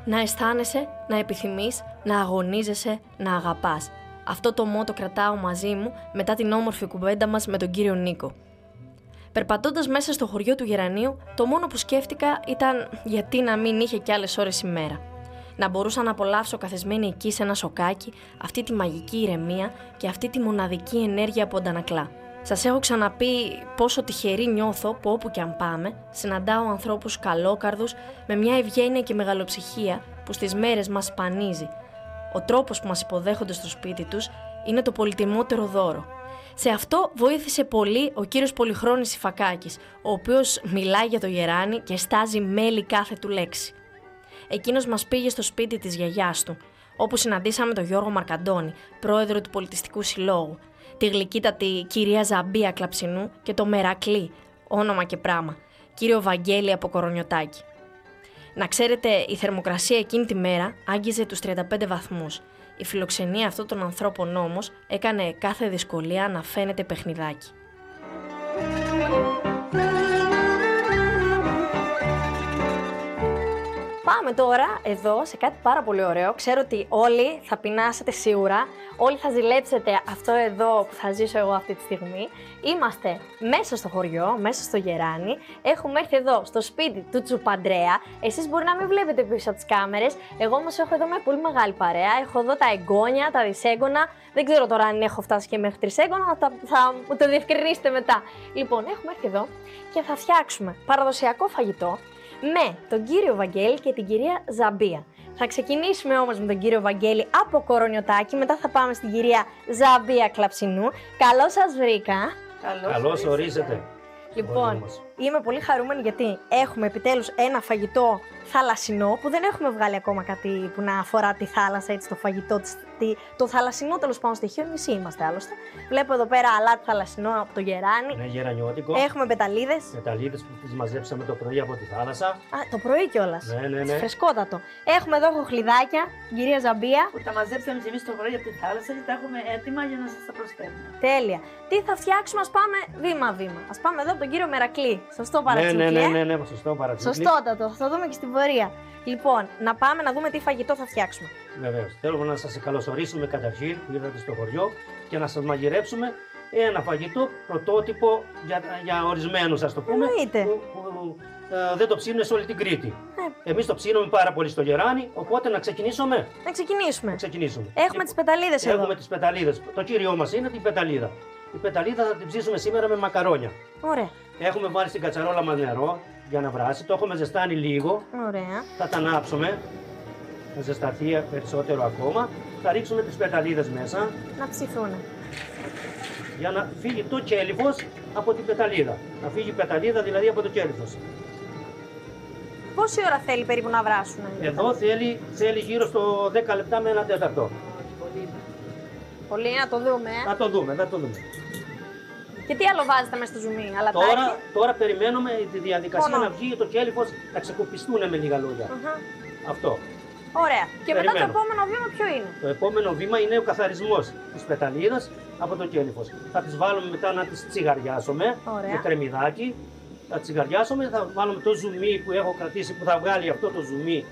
Να αισθάνεσαι, να επιθυμείς, να αγωνίζεσαι, να αγαπάς. Αυτό το μότο κρατάω μαζί μου μετά την όμορφη κουβέντα μας με τον κύριο Νίκο. Περπατώντας μέσα στο χωριό του Γερανίου, το μόνο που σκέφτηκα ήταν γιατί να μην είχε κι άλλες ώρες η μέρα. Να μπορούσα να απολαύσω καθισμένη εκεί σε ένα σοκάκι αυτή τη μαγική ηρεμία και αυτή τη μοναδική ενέργεια που αντανακλά. Σας έχω ξαναπεί πόσο τυχερή νιώθω που όπου κι αν πάμε, συναντάω ανθρώπους καλόκαρδους με μια ευγένεια και μεγαλοψυχία που στις μέρες μας σπανίζει. Ο τρόπος που μας υποδέχονται στο σπίτι τους είναι το πολυτιμότερο δώρο. Σε αυτό βοήθησε πολύ ο κύριος Πολυχρόνης Ιφακάκης, ο οποίος μιλάει για το γεράνι και στάζει μέλι κάθε του λέξη. Εκείνος μας πήγε στο σπίτι της γιαγιάς του, όπου συναντήσαμε τον Γιώργο Μαρκαντώνη, πρόεδρο του Πολιτιστικού Συλλόγου, τη γλυκύτατη κυρία Ζαμπία Κλαψινού και το Μερακλή, όνομα και πράμα, κύριο Βαγγέλη από Κορονιωτάκη. Να ξέρετε, η θερμοκρασία εκείνη τη μέρα άγγιζε τους 35 βαθμούς. Η φιλοξενία αυτών των ανθρώπων όμως έκανε κάθε δυσκολία να φαίνεται παιχνιδάκι. Πάμε τώρα εδώ σε κάτι πάρα πολύ ωραίο. Ξέρω ότι όλοι θα πεινάσετε σίγουρα, όλοι θα ζηλέψετε αυτό εδώ που θα ζήσω εγώ αυτή τη στιγμή. Είμαστε μέσα στο χωριό, μέσα στο Γεράνι. Έχουμε έρθει εδώ στο σπίτι του Τσουπαντρέα. Εσείς μπορεί να μην βλέπετε πίσω από τις κάμερες. Εγώ όμως έχω εδώ μια πολύ μεγάλη παρέα. Έχω εδώ τα εγγόνια, τα δυσέγγωνα. Δεν ξέρω τώρα αν έχω φτάσει και μέχρι τρισέγγωνα, θα μου το διευκρινίσετε μετά. Λοιπόν, έχουμε έρθει εδώ και θα φτιάξουμε παραδοσιακό φαγητό με τον κύριο Βαγγέλη και την κυρία Ζαμπία. Θα ξεκινήσουμε όμως με τον κύριο Βαγγέλη από Κορονιωτάκη, μετά θα πάμε στην κυρία Ζαμπία Κλαψινού. Καλώς σας βρήκα. Καλώς ορίσατε. Λοιπόν, είμαι πολύ χαρούμενη γιατί έχουμε επιτέλους ένα φαγητό θαλασσινό που δεν έχουμε βγάλει ακόμα κάτι που να αφορά τη θάλασσα, έτσι, το φαγητό, το θαλασσινό τέλος πάντων στοιχείο. Νησί είμαστε άλλωστε. Βλέπω εδώ πέρα αλάτι θαλασσινό από το Γεράνι. Είναι γερανιώτικο. Έχουμε πεταλίδες. Πεταλίδες που τις μαζέψαμε το πρωί από τη θάλασσα. Α, το πρωί κιόλας. Ναι. Φρεσκότατο. Έχουμε εδώ χοχλιδάκια, κυρία Ζαμπία. Που τα μαζέψαμε εμείς το πρωί από τη θάλασσα και τα έχουμε έτοιμα για να σας τα προσφέρουμε. Τέλεια. Τι θα φτιάξουμε, ας πάμε βήμα-βήμα. Ας πάμε εδώ από τον κύριο Μερακλή. Σωστό παρατσούκλι. Ναι, σωστό παρατσούκλι. Σωστότατο. Θα το δούμε και στην πορεία. Λοιπόν, να πάμε να δούμε τι φαγητό θα φτιάξουμε. Βεβαίως. Θέλουμε να σας καλωσορίσουμε καταρχήν που ήρθατε στο χωριό και να σας μαγειρέψουμε ένα φαγητό πρωτότυπο για ορισμένους, ας το πούμε. Που δεν το ψήνουν σε όλη την Κρήτη. Εμείς το ψήνουμε πάρα πολύ στο Γεράνι, οπότε να ξεκινήσουμε. Να ξεκινήσουμε. Έχουμε λοιπόν, τις πεταλίδες εδώ. Έχουμε τις πεταλίδες. Το κύριο μας είναι την πεταλίδα. Η πεταλίδα θα την ψήσουμε σήμερα με μακαρόνια. Ωραία. Έχουμε βάλει στην κατσαρόλα μας νερό για να βράσει. Το έχουμε ζεστάνει λίγο. Ωραία. Θα τα ανάψουμε. Να ζεσταθεί περισσότερο ακόμα. Θα ρίξουμε τις πεταλίδες μέσα. Να ψηθούν. Για να φύγει το κέλυφος από την πεταλίδα. Να φύγει η πεταλίδα δηλαδή από το κέλυφος. Πόση ώρα θέλει περίπου να βράσουν? Εδώ θέλει γύρω στο 10 λεπτά με 1 τέταρτο. Πολύ, να το δούμε. Θα το δούμε. Και τι άλλο βάζετε μέσα στο ζουμί, αλατάκι? Τώρα περιμένουμε τη διαδικασία να βγει το κέλυφος, να ξεκοπιστούν με λίγα λόγια. Αυτό. Ωραία. Και μετά το επόμενο βήμα ποιο είναι? Το επόμενο βήμα είναι ο καθαρισμός της πεταλίδας από το κέλυφος. Θα τις βάλουμε μετά να τις τσιγαριάσουμε με κρεμμυδάκι. Θα τσιγαριάσουμε, θα βάλουμε το ζουμί που έχω κρατήσει που θα βγάλει αυτό το ζουμί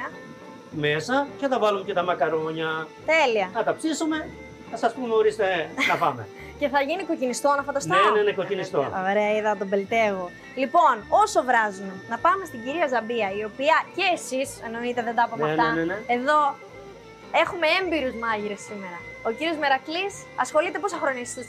μέσα και θα βάλουμε και τα μακαρόνια. Τέλεια. Θα τα ψήσουμε, θα σας πούμε ορίστε να πάμε. Και θα γίνει κοκκινιστό να φανταστώ. Ναι, κοκκινιστό. Ωραία, είδα τον πελτέγω. Λοιπόν, όσο βράζουν, να πάμε στην κυρία Ζαμπία, η οποία και εσείς, εννοείται δεν τα είπαμε αυτά, εδώ έχουμε έμπειρους μάγειρες σήμερα. Ο κύριος Μερακλής ασχολείται πόσα χρόνια εσείς